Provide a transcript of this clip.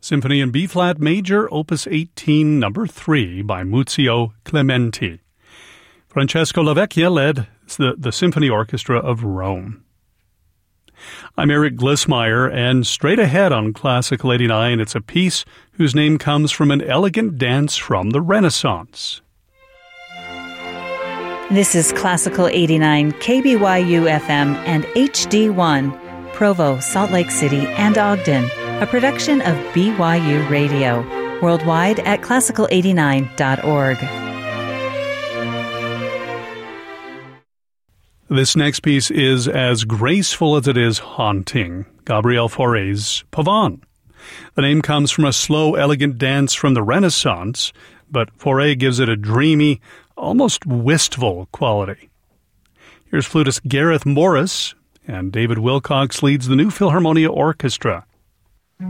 Symphony in B-flat major, opus 18, number 3 by Muzio Clementi. Francesco Lavecchia led the Symphony Orchestra of Rome. I'm Eric Glissmeyer, and straight ahead on Classical 89, it's a piece whose name comes from an elegant dance from the Renaissance. This is Classical 89, KBYU-FM and HD1, Provo, Salt Lake City, and Ogden, a production of BYU Radio, worldwide at classical89.org. This next piece is as graceful as it is haunting, Gabriel Fauré's Pavane. The name comes from a slow, elegant dance from the Renaissance, but Fauré gives it a dreamy, almost wistful quality. Here's flutist Gareth Morris, and David Wilcox leads the New Philharmonia Orchestra